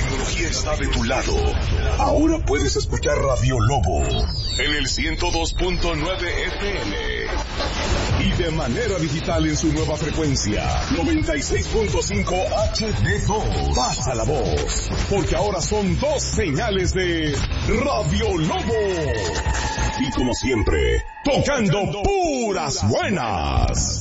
tecnología está de tu lado. Ahora puedes escuchar Radio Lobo en el 102.9 FM y de manera digital en su nueva frecuencia 96.5 HD2. Pasa la voz, porque ahora son 2 señales de Radio Lobo. Y como siempre, tocando puras buenas.